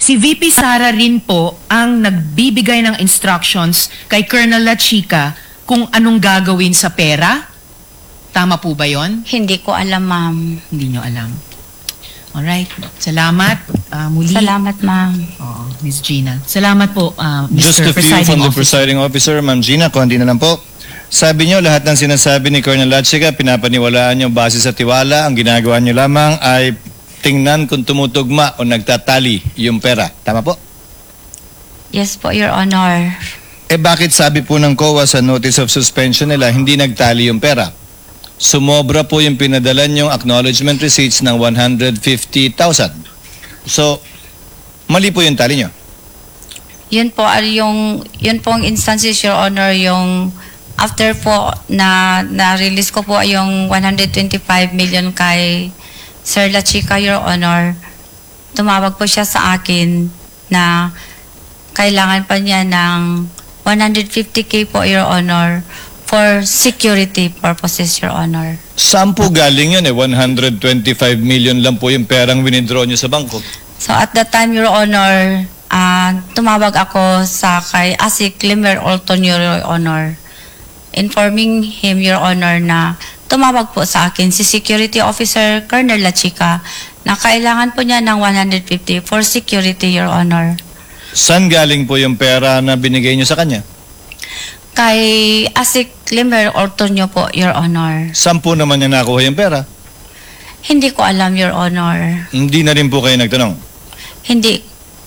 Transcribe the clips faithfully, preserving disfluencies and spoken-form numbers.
si V P Sara rin po ang nagbibigay ng instructions kay Colonel La Chica kung anong gagawin sa pera? Tama po ba yon? Hindi ko alam, ma'am. Hindi nyo alam. Alright. Salamat. Uh, muli. Salamat, ma'am. Oo, Miz Gina. Salamat po, uh, Just Mister a few Presiding from the Officer. presiding officer, Ma'am Gina, kung hindi na lang po. Sabi niyo, lahat ng sinasabi ni Colonel La Chica, pinapaniwalaan niyo base sa tiwala. Ang ginagawa niyo lamang ay tingnan kung tumutugma o nagtatali yung pera. Tama po? Yes po, Your Honor. Eh bakit sabi po ng C O A sa notice of suspension nila, hindi nagtali yung pera? Sumobra po yung pinadala niyong acknowledgement receipts ng one hundred fifty thousand. So, mali po yung tali niyo. Yun po, ay yung, yun po ang instances, Your Honor, yung after po na na-release ko po yung one hundred twenty-five million kay Sir La Chica, Your Honor, tumawag po siya sa akin na kailangan pa niya ng one hundred fifty K po, Your Honor, for security purposes, Your Honor. Saan po galing yun eh? one hundred twenty-five million lang po yung perang winidraw niyo sa bangko. So at that time, Your Honor, uh, tumawag ako sa kay Asik Limer Oltonio, Your Honor, informing him, Your Honor, na tumawag po sa akin si Security Officer Colonel La Chica na kailangan po niya ng one hundred fifty for security, Your Honor. Saan galing po yung pera na binigay niyo sa kanya? Kay Asik Limer Oltonio po, Your Honor. Saan po naman niya nakuha yung pera? Hindi ko alam, Your Honor. Hindi na rin po kayo nagtanong? Hindi.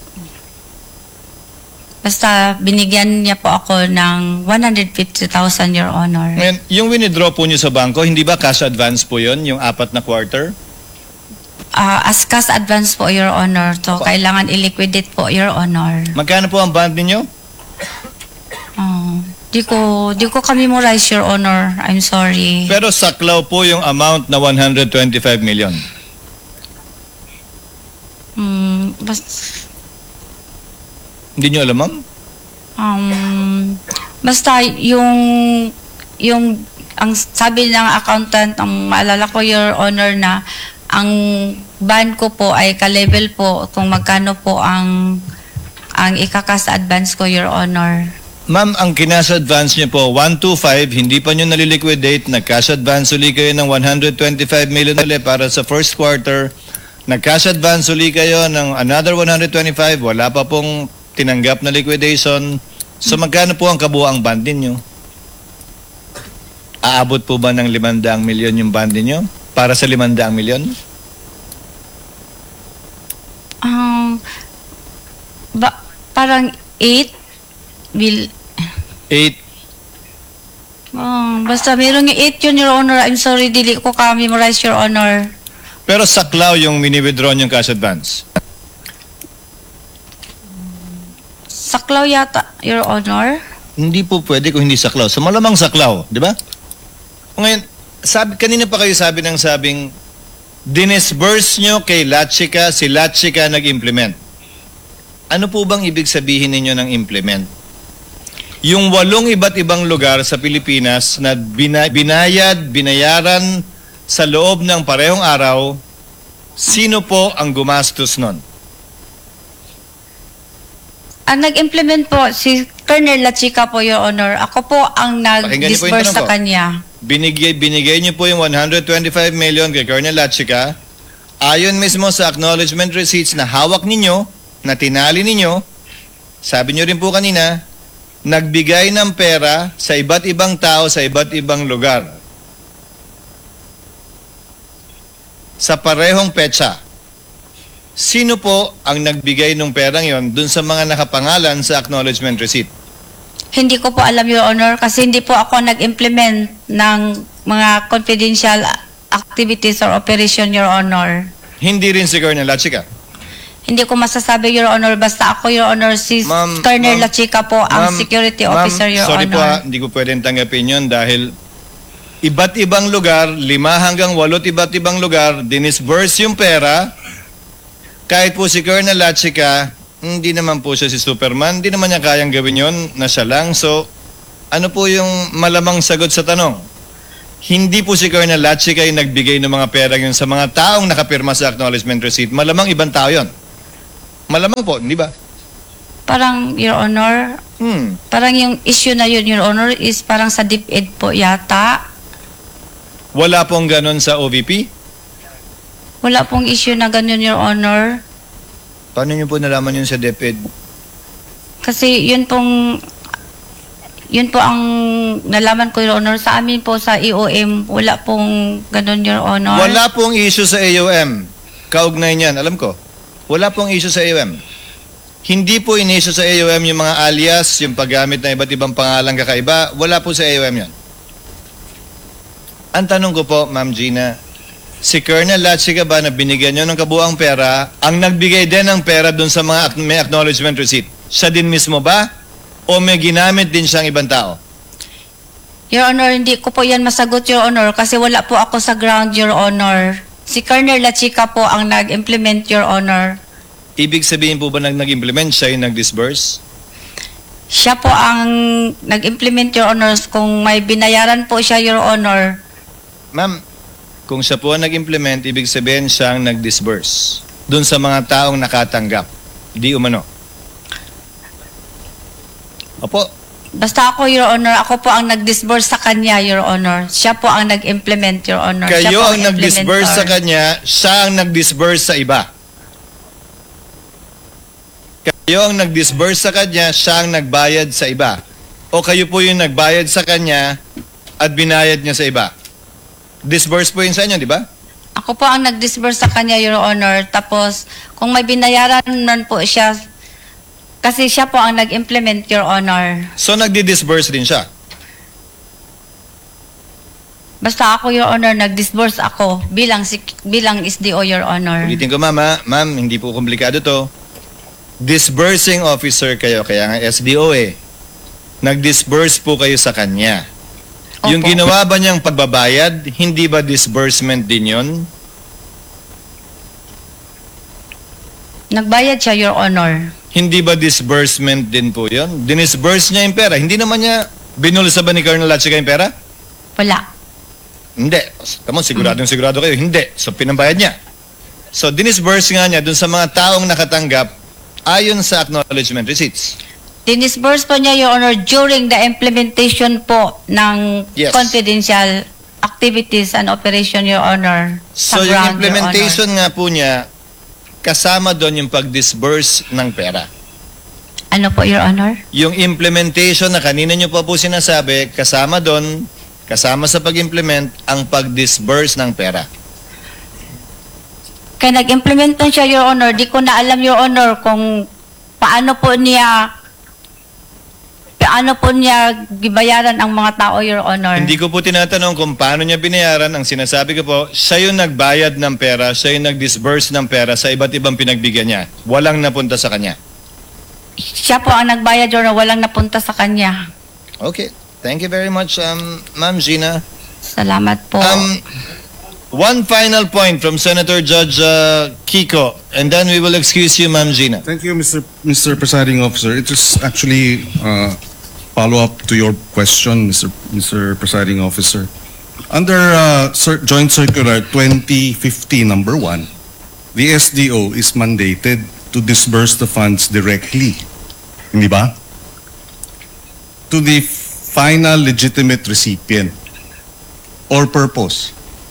Basta binigyan niya po ako ng one hundred fifty thousand, Your Honor. Ngayon, yung winidraw po niyo sa bangko, hindi ba cash advance po yun, yung apat na quarter? Uh, as cash advance po, Your Honor. So, Pa- kailangan i-liquidate po, Your Honor. Magkano po ang bond ninyo? Oh, di ko, di ko kami memorize, Your Honor. I'm sorry. Pero saklaw po yung amount na one hundred twenty-five million. Hmm, bas, Hindi nyo alam, ma'am? um, basta yung, yung, ang sabi ng accountant, ang maalala ko, Your Honor, na ang ban ko po ay ka-level po kung magkano po ang, ang ikakas advance ko, Your Honor. Ma'am, ang kinas advance nyo po, one twenty-five, hindi pa nyo naliliquidate, nag-cash advance uli kayo ng one hundred twenty-five million ulit para sa first quarter, nag-cash advance uli kayo ng another one hundred twenty-five, wala pa pong tinanggap na liquidation. So magkano po ang kabuuang bond ninyo? Aabot po ba ng limandang milyon yung bond ninyo? Para sa limandang milyon? Um, ba, parang eight will eight. Oh, basta meron yung eight yun, Your Honor. I'm sorry, dili ko ka-memorize, Your Honor. Pero saklaw yung mini-withdraw yung cash advance. Saklaw yata, Your Honor. Hindi po pwede kung hindi saklaw. So malamang saklaw, di ba? Ngayon, sabi, kanina pa kayo sabi ng sabing, dinisburse nyo kay La Chica, si La Chica nag-implement. Ano po bang ibig sabihin ninyo ng implement? Yung walong iba't ibang lugar sa Pilipinas na bina- binayad, binayaran sa loob ng parehong araw, sino po ang gumastos nun? Ang nag-implement po, si Colonel La Chica po, Your Honor. Ako po ang Pakinggan niyo po yung nag-disburse tanong sa ko. kanya. Binigay, binigay niyo po yung one hundred twenty-five million kay Colonel La Chica. Ayon mismo sa acknowledgement receipts na hawak ninyo, na tinali ninyo, sabi niyo rin po kanina, nagbigay ng pera sa iba't ibang tao sa iba't ibang lugar. Sa parehong petsa. Sino po ang nagbigay ng perang yon dun sa mga nakapangalan sa acknowledgement receipt? Hindi ko po alam, Your Honor, kasi hindi po ako nag-implement ng mga confidential activities or operation, Your Honor. Hindi rin si Colonel La Chica. Hindi ko masasabi, Your Honor, basta ako, Your Honor, si Ma'am, Colonel ma'am, La Chica po, ang Ma'am, security ma'am, officer, Your sorry po Honor. ha, hindi ko pwedeng tanggapin yun dahil iba't ibang lugar, lima hanggang walot iba't ibang lugar, dinisburse yung pera. Kahit po si Colonel La Chica, hindi naman po siya si Superman, hindi naman niya kayang gawin yon na siya lang. So, ano po yung malamang sagot sa tanong? Hindi po si Colonel La Chica yung nagbigay ng mga pera yun sa mga taong nakapirma sa acknowledgement receipt. Malamang ibang tao yon. Malamang po, di ba? Parang, Your Honor, Hmm. parang yung issue na yun, Your Honor, is parang sa DepEd po yata. Wala pong ganon sa O V P? Wala pong issue na ganyan, Your Honor. Paano niyo po nalaman yun sa DepEd? Kasi yun pong, yun po ang nalaman ko, Your Honor. Sa amin po sa E O M, wala pong ganun, Your Honor. Wala pong issue sa A O M. Kaugnay niyan, alam ko. Wala pong issue sa A O M. Hindi po in-issue sa A O M yung mga alias, yung paggamit ng iba't ibang pangalang kakaiba. Wala po sa A O M yan. Ang tanong ko po, Ma'am Gina, si Colonel Lachica ba na binigyan nyo ng kabuang pera, ang nagbigay din ng pera dun sa mga ac- may acknowledgement receipt? Siya din mismo ba? O may ginamit din siyang ibang tao? Your Honor, hindi ko po yan masagot, Your Honor, kasi wala po ako sa ground, Your Honor. Si Colonel Lachica po ang nag-implement, Your Honor. Ibig sabihin po ba nag- nag-implement siya yung nag-disburse? Siya po ang nag-implement, Your Honor. Kung may binayaran po siya, Your Honor. Ma'am, kung siya po ang nag-implement, ibig sabihin siyang nag-disburse dun sa mga taong nakatanggap. Di umano. Opo, Basta ako, Your Honor, ako po ang nag-disburse sa kanya, Your Honor. Siya po ang nag-implement, Your Honor. Siya kayo po ang nag-disburse sa implementor. kanya, siya ang nag-disburse sa iba. Kayo ang nag-disburse sa kanya, siya ang nagbayad sa iba. O kayo po yung nagbayad sa kanya at binayad niya sa iba. Disburse po yun sa inyo, di ba? Ako po ang nag-disburse sa kanya, Your Honor. Tapos, kung may binayaran man po siya, kasi siya po ang nag-implement, Your Honor. So nagdi-disburse din siya. Basta ako, Your Honor, nag-disburse ako bilang si, bilang S D O, Your Honor. Ulitin ko, mama, ma'am, hindi po komplikado to. Disbursing officer kayo, kaya nga S D O eh. Nag-disburse po kayo sa kanya. Yung Opo. ginawa ba niyang pagbabayad, hindi ba disbursement din yun? Nagbayad siya, Your Honor. Hindi ba disbursement din po yun? Dinisburse niya yung pera. Hindi naman niya binulsa ba ni Colonel Lachica yung pera? Wala. Hindi. Tama, siguradong sigurado kayo. Hindi. So, pinambayad niya. So, dinisburse nga niya dun sa mga taong nakatanggap ayon sa acknowledgement receipts. Dinisburse po niya, Your Honor, during the implementation po ng Yes. confidential activities and operation, Your Honor. So, sa yung ground, Your implementation nga po niya, kasama doon yung pag-disburse ng pera. Honor. Ano po, Your Honor? Yung implementation na kanina niyo pa po sinasabi, kasama doon, kasama sa pag-implement, ang pag-disburse ng pera. Kaya nag-implement na siya, Your Honor. Di ko na alam, Your Honor, kung paano po niya paano po niya gibayaran ang mga tao, Your Honor. Hindi ko po tinatanong kung paano niya binayaran. Ang sinasabi ko po, siya yung nagbayad ng pera, siya yung nag-disburse ng pera sa iba't ibang pinagbigyan niya. Walang napunta sa kanya. Siya po ang nagbayad, Your Honor. Walang napunta sa kanya. Okay. Thank you very much, um, Ma'am Gina. Salamat po. Um, one final point from Senator Judge uh, Kiko, and then we will excuse you, Ma'am Gina. Thank you, Mister Mister Presiding Officer. It is actually uh, follow-up to your question, Mister Mister Presiding Officer. Under uh, Cir- Joint Circular twenty fifteen, number one, the S D O is mandated to disburse the funds directly, hindi ba? To the final legitimate recipient or purpose.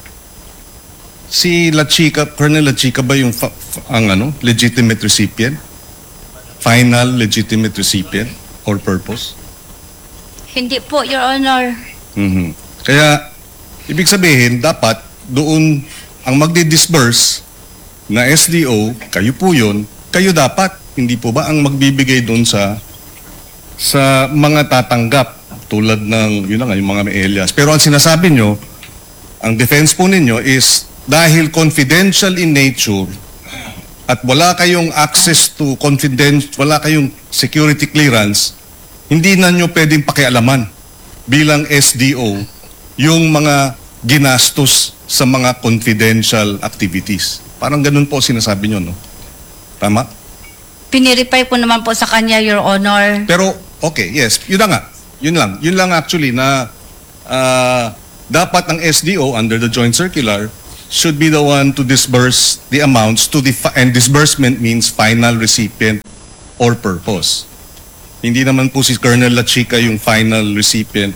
Si Lachica, Colonel Lachica ba yung fa- fa- ang ano, legitimate recipient? Final legitimate recipient or purpose? Hindi po, Your Honor. Mhm. Kaya, ibig sabihin, dapat doon ang magdi-disburse na S D O, kayo po yun, kayo dapat, hindi po ba ang magbibigay doon sa sa mga tatanggap tulad ng, yun na nga, yung mga may alias. Pero ang sinasabi nyo, ang defense po ninyo is dahil confidential in nature at wala kayong access to confidential, wala kayong security clearance, hindi na nyo pwedeng pakialaman bilang S D O yung mga ginastos sa mga confidential activities. Parang ganun po sinasabi nyo, no? Tama? Piniripay po naman po sa kanya, Your Honor. Pero, okay, yes, yun na nga. Yun lang. Yun lang actually na ah, dapat ang S D O under the Joint Circular should be the one to disburse the amounts to the, fi- and disbursement means final recipient or purpose. Hindi naman po si Colonel La Chica yung final recipient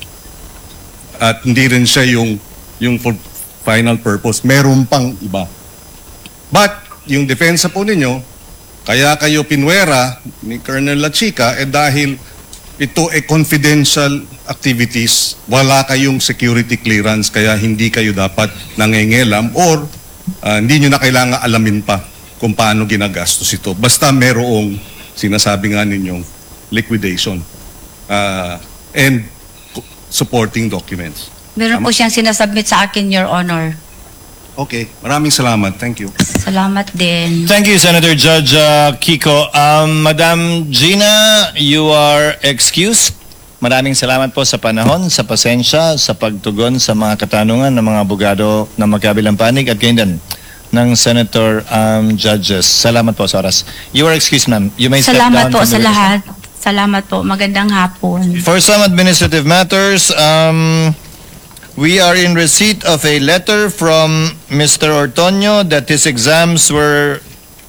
at hindi rin siya yung, yung for final purpose. Meron pang iba. But, yung depensa po ninyo, kaya kayo pinwera ni Colonel La Chica eh dahil ito ay confidential activities, wala kayong security clearance kaya hindi kayo dapat nangengelam or uh, hindi nyo na kailangan alamin pa kung paano ginagastos ito. Basta merong sinasabi nga ninyong liquidation uh, and supporting documents. Meron po siyang sinasubmit sa akin, Your Honor. Okay, maraming salamat. Thank you. Salamat din. Thank you, Senator Judge uh, Kiko. Um, Madam Gina, you are excused. Maraming salamat po sa panahon, sa pasensya, sa pagtugon sa mga katanungan ng mga abogado ng magkabilang panig at gayon din ng Senator um, Judges. Salamat po sa oras. You are excused, ma'am. You may step Salamat down po from the sa witness lahat. Salamat po. Magandang hapon. For some administrative matters, um, we are in receipt of a letter from Mister Ortonio that his exams were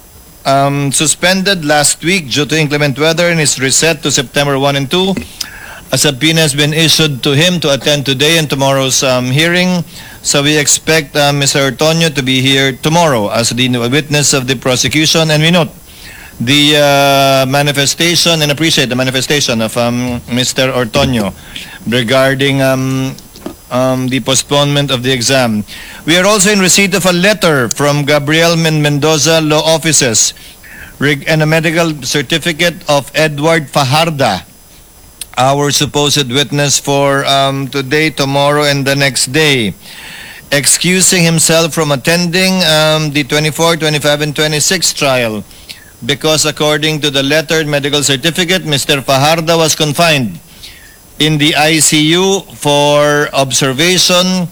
um, suspended last week due to inclement weather and is reset to September first and two. A subpoena has been issued to him to attend today and tomorrow's um, hearing. So we expect uh, Mister Ortonio to be here tomorrow as the witness of the prosecution, and we note the uh, manifestation and appreciate the manifestation of um, Mister Ortonio regarding um, um, the postponement of the exam. We are also in receipt of a letter from Gabriel Men- Mendoza Law Offices reg- and a medical certificate of Edward Fajarda, our supposed witness for um, today, tomorrow, and the next day, excusing himself from attending um, the twenty-four, twenty-five, and twenty-six trial because according to the lettered medical certificate, Mister Fajarda was confined in the I C U for observation,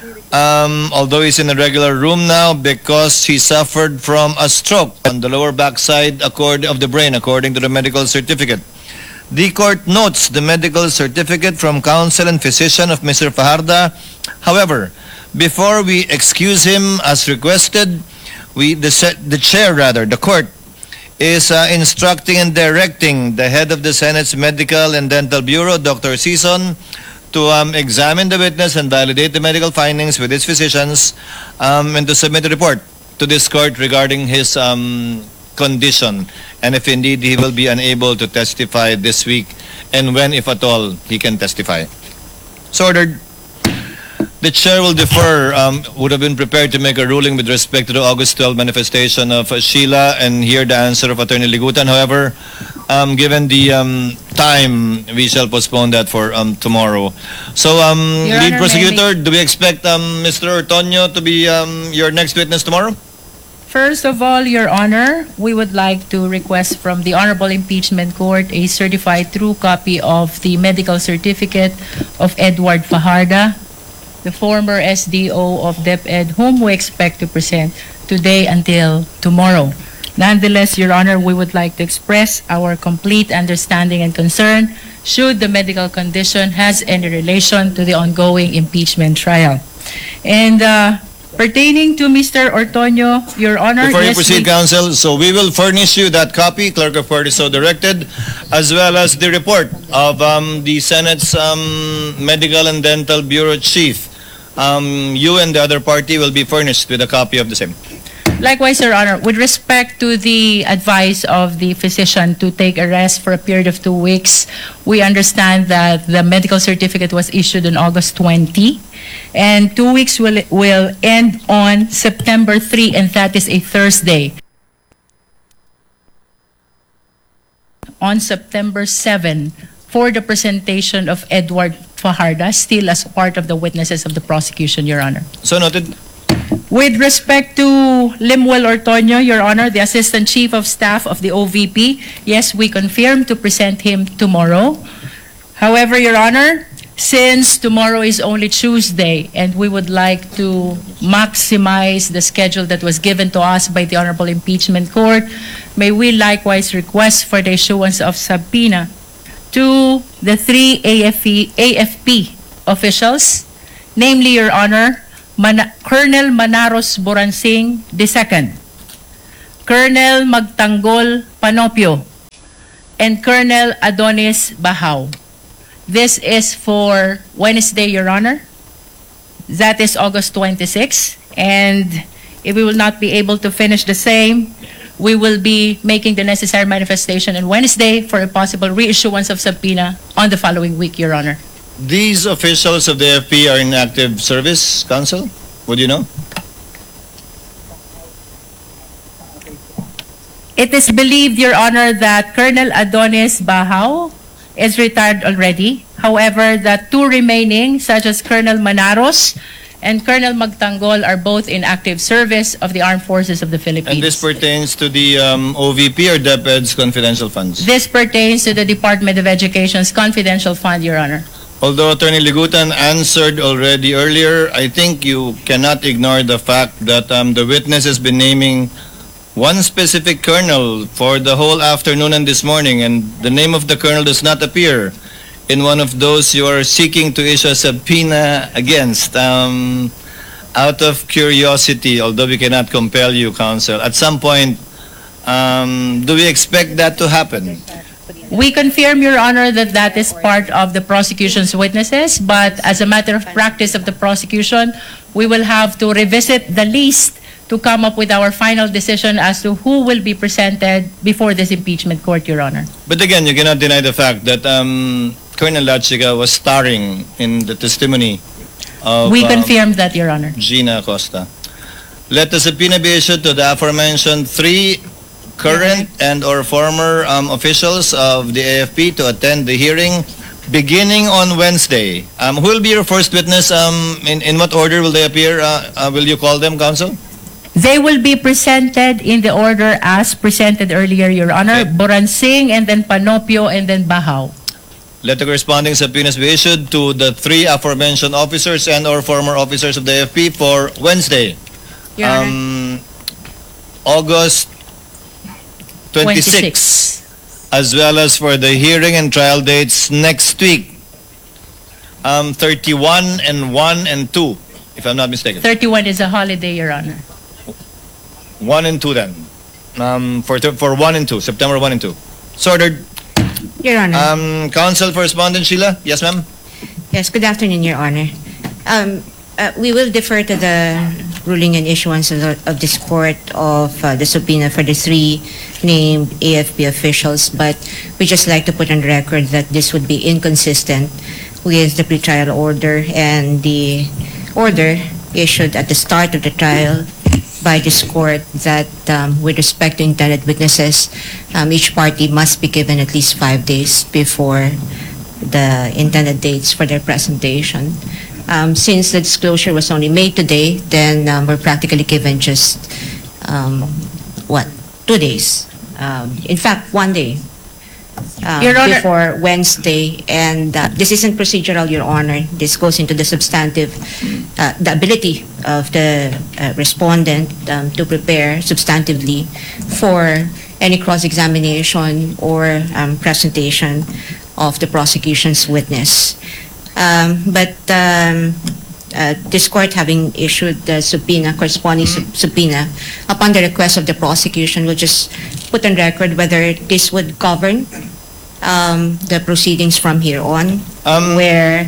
um, although he's in a regular room now because he suffered from a stroke on the lower backside accord of the brain, according to the medical certificate. The court notes the medical certificate from counsel and physician of Mister Fajarda. However, before we excuse him as requested, we the, se- the chair rather, the court, is uh, instructing and directing the head of the Senate's Medical and Dental Bureau, Doctor Season, to um, examine the witness and validate the medical findings with his physicians um, and to submit a report to this court regarding his um, condition and if indeed he will be unable to testify this week and when, if at all, he can testify. So ordered. The chair will defer, um, would have been prepared to make a ruling with respect to the August twelfth manifestation of uh, Sheila and hear the answer of Attorney Ligutan. However, um, given the um, time, we shall postpone that for um, tomorrow. So, um, Your lead Honor, prosecutor, do we expect um, Mister Ortonio to be um, your next witness tomorrow? First of all, Your Honor, we would like to request from the Honorable Impeachment Court a certified true copy of the medical certificate of Edward Fajarda, the former S D O of DepEd, whom we expect to present today until tomorrow. Nonetheless, Your Honor, we would like to express our complete understanding and concern should the medical condition has any relation to the ongoing impeachment trial. And uh, pertaining to Mister Ortonio, Your Honor, Before you yes, proceed, we- counsel, so we will furnish you that copy, clerk of court is so directed, as well as the report of um, the Senate's um, Medical and Dental Bureau Chief. Um, you and the other party will be furnished with a copy of the same. Likewise, Your Honor, with respect to the advice of the physician to take a rest for a period of two weeks, we understand that the medical certificate was issued on August twentieth, and two weeks will, will end on September third, and that is a Thursday. On September seventh, for the presentation of Edward Fajarda, still as part of the witnesses of the prosecution, Your Honor. So noted. With respect to Limuel Ortonio, Your Honor, the Assistant Chief of Staff of the O V P, yes, we confirm to present him tomorrow. However, Your Honor, since tomorrow is only Tuesday and we would like to maximize the schedule that was given to us by the Honorable Impeachment Court, may we likewise request for the issuance of subpoena to the three A F P, A F P officials, namely, Your Honor, Mana- Colonel Manaros Boransing the second, Colonel Magtanggol Panopio, and Colonel Adonis Bahaw. This is for Wednesday, Your Honor. That is August twenty-sixth. And if we will not be able to finish the same, we will be making the necessary manifestation on Wednesday for a possible reissuance of subpoena on the following week, Your Honor. These officials of the A F P are in active service, Counsel? Would you know? It is believed, Your Honor, that Colonel Adonis Bahaw is retired already. However, the two remaining, such as Colonel Manaros and Colonel Magtanggol, are both in active service of the Armed Forces of the Philippines. And this pertains to the um, O V P or DepEd's confidential funds? This pertains to the Department of Education's confidential fund, Your Honor. Although Attorney Ligutan answered already earlier, I think you cannot ignore the fact that um, the witness has been naming one specific colonel for the whole afternoon and this morning, and the name of the colonel does not appear in one of those you are seeking to issue a subpoena against. Um, out of curiosity, although we cannot compel you, Counsel, at some point, um, do we expect that to happen? We confirm, Your Honor, that that is part of the prosecution's witnesses, but as a matter of practice of the prosecution, we will have to revisit the list to come up with our final decision as to who will be presented before this impeachment court, Your Honor. But again, you cannot deny the fact that um, Colonel Lachiga was starring in the testimony of We um, confirm that, Your Honor. Gina Acosta. Let the subpoena be issued to the aforementioned three current and or former um, officials of the A F P to attend the hearing beginning on Wednesday. Um, who will be your first witness? Um, in, in what order will they appear? Uh, uh, will you call them, Counsel? They will be presented in the order as presented earlier, Your Honor. Okay. Boransing, and then Panopio, and then Bahaw. Let the corresponding subpoenas be issued to the three aforementioned officers and or former officers of the A F P for Wednesday, Your Honor. um, August twenty-sixth, as well as for the hearing and trial dates next week, um, thirty-one and one and two, if I'm not mistaken. thirty-one is a holiday, Your Honor. one and two then, um, for for one and two, September one and two. Sorted. Your Honor. Um, Counsel for Respondent Sheila, yes, ma'am. Yes, good afternoon, Your Honor. Um, uh, we will defer to the ruling and issuance of, the, of this court of uh, the subpoena for the three named A F P officials, but we just like to put on record that this would be inconsistent with the pretrial order and the order issued at the start of the trial by this court that um, with respect to intended witnesses, um, each party must be given at least five days before the intended dates for their presentation. Um, since the disclosure was only made today, then um, we're practically given just, um, what, two days. Um, in fact, one day um, Your Honor. before Wednesday. And uh, this isn't procedural, Your Honor. This goes into the substantive, uh, the ability of the uh, respondent um, to prepare substantively for any cross-examination or um, presentation of the prosecution's witness. Um, but um, uh, this court, having issued the subpoena, corresponding sub- subpoena, upon the request of the prosecution, will just put on record whether this would govern um, the proceedings from here on, Um, where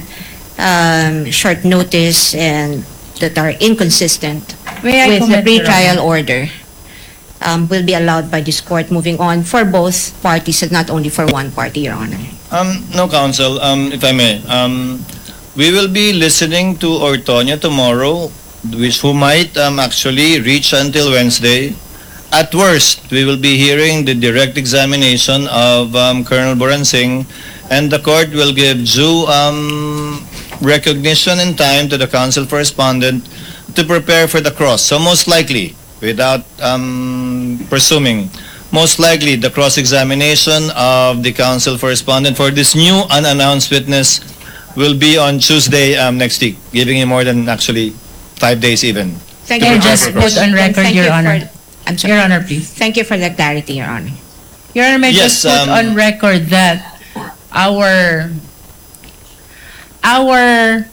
um, short notice and that are inconsistent May I with the comment, Your pretrial Honor? order um, will be allowed by this court moving on for both parties and not only for one party, Your Honor. Um, no, Counsel, um, if I may. Um, we will be listening to Ortonia tomorrow, which who might um, actually reach until Wednesday. At worst, we will be hearing the direct examination of um, Colonel Boransing, and the court will give due um, recognition and time to the counsel for respondent to prepare for the cross. So most likely, without um, presuming, most likely the cross-examination of the counsel for respondent for this new unannounced witness will be on Tuesday um, next week, giving him more than actually five days even. Thank To you. prepare just for put cross. on record, Thank Your you for- Honor. I'm sorry. Your Honor, please. Thank you for the clarity, Your Honor. Your Honor, may I Yes, just put um, on record that our our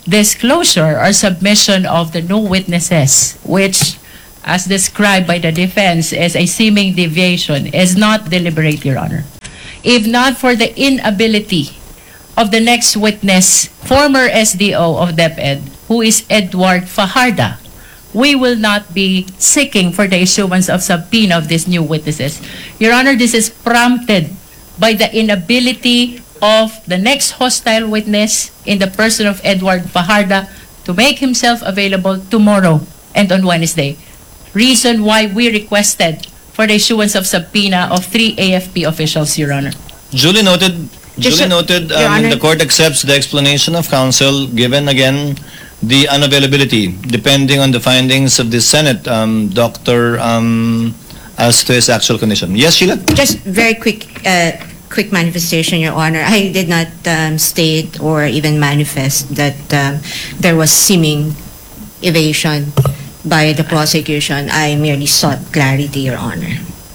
disclosure or submission of the new witnesses, which, as described by the defense as a seeming deviation, is not deliberate, Your Honor. If not for the inability of the next witness, former S D O of DepEd, who is Edward Fajarda, we will not be seeking for the issuance of subpoena of these new witnesses. Your Honor, this is prompted by the inability of the next hostile witness in the person of Edward Fajarda to make himself available tomorrow and on Wednesday. Reason why we requested for the issuance of subpoena of three A F P officials, Your Honor. Duly noted. Just Duly a- noted. Your Um, Honor. the court accepts the explanation of counsel, given again the unavailability, depending on the findings of the Senate, um, Doctor, um, as to his actual condition. Yes, Sheila? Just very quick, uh, quick manifestation, Your Honor. I did not um, state or even manifest that um, there was seeming evasion by the prosecution. I merely sought clarity, Your Honor.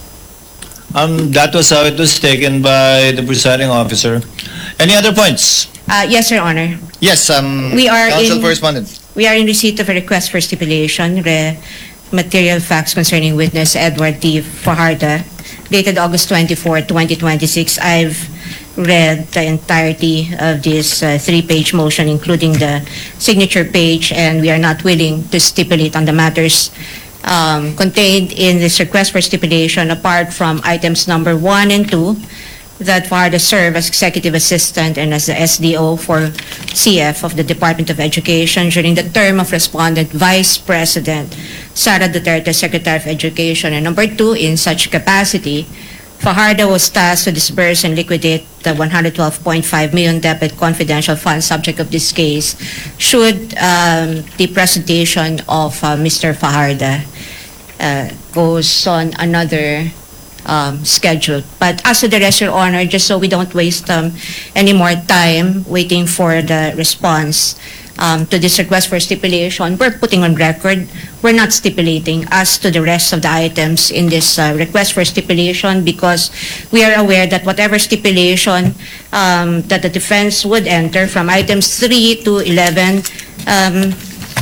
Um, that was how it was taken by the presiding officer. Any other points? Uh, yes, Your Honor. Yes, um, We are counsel in- for respondent. We are in receipt of a request for stipulation, re material facts concerning witness Edward T. Fajarda, dated August twenty-fourth, twenty twenty-six. I've read the entirety of this uh, three-page motion, including the signature page, and we are not willing to stipulate on the matters um, contained in this request for stipulation, apart from items number one and two, that Fajarda serve as executive assistant and as the S D O for C F of the Department of Education during the term of respondent Vice President Sara Duterte, Secretary of Education. And number two, in such capacity, Fajarda was tasked to disburse and liquidate the one hundred twelve point five million DepEd confidential funds subject of this case should um, the presentation of uh, Mister Fajarda uh, goes on another um, schedule. But as to the rest, Your Honor, just so we don't waste um, any more time waiting for the response um, to this request for stipulation, we're putting on record, we're not stipulating as to the rest of the items in this uh, request for stipulation, because we are aware that whatever stipulation um, that the defense would enter from items three to eleven, um,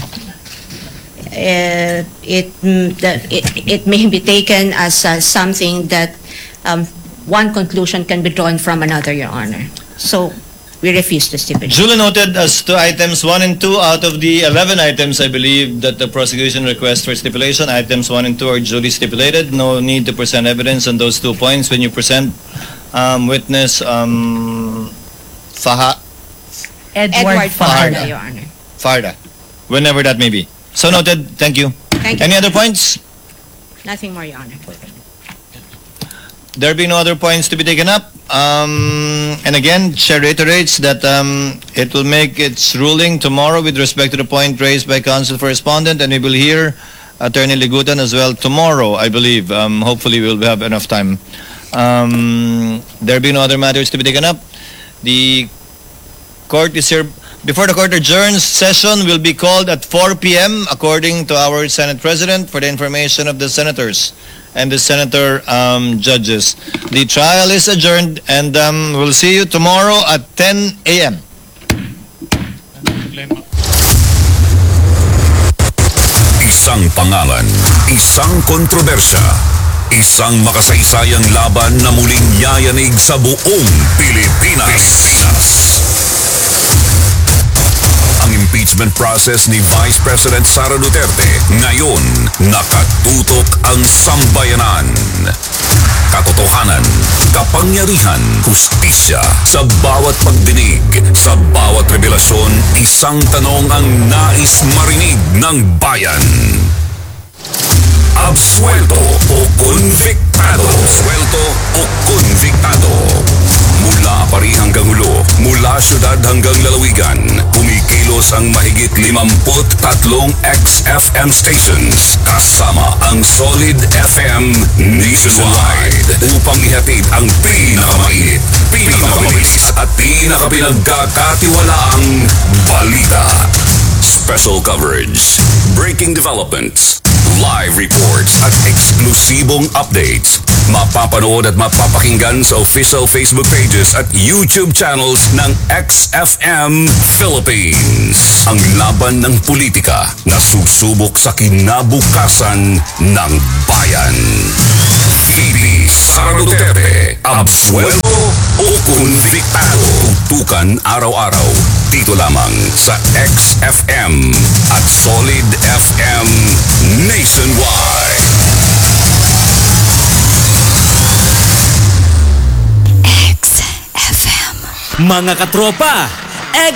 uh, it, mm, the, it it may be taken as uh, something that um, one conclusion can be drawn from another, Your Honor. So we refuse to stipulate. Duly noted as to items one and two out of the eleven items, I believe, that the prosecution requests for stipulation. Items one and two are duly stipulated. No need to present evidence on those two points. When you present um, witness um, Faha, Edward, Edward Fajarda. Fajarda, Your Honor. Farda, whenever that may be. So noted. Thank you. Thank you. Any other points? Nothing more, Your Honor. There being no other points to be taken up, um, and again, Chair reiterates that um, it will make its ruling tomorrow with respect to the point raised by counsel for respondent, and we will hear Attorney Ligutan as well tomorrow, I believe. Um, hopefully, we'll have enough time. Um, there being no other matters to be taken up, the court is here. Before the court adjourns, session will be called at four p m according to our Senate President, for the information of the senators and the senator um, judges. The trial is adjourned, and um, we'll see you tomorrow at ten a m Isang pangalan, isang kontrobersya, isang makasaysayang laban na muling yayanig sa buong Pilipinas. Ang impeachment process ni Vice President Sara Duterte ngayon nakatutok ang sambayanan. Katotohanan, kapangyarihan, hustisya, sa bawat pagdinig, sa bawat revelasyon, isang tanong ang nais marinig ng bayan. Absuelto o konviktado? Absuelto o konviktado? Mula Pari hanggang Ulo, mula syudad hanggang lalawigan, kumikilos ang mahigit limamput tatlong X F M stations kasama ang Solid F M nationwide upang ihatid ang pinakamainit, pinakamabilis at pinakapinagkakatiwalaang balita. Special coverage, breaking developments, Live reports at eksklusibong updates. Mapapanood at mapapakinggan sa official Facebook pages at YouTube channels ng X F M Philippines. Ang laban ng politika na susubok sa kinabukasan ng bayan. Phoebe Sara Duterte, absuelto o konviktado. Tutukan araw-araw dito lamang sa X F M at Solid F M Nationwide. Mga katropa,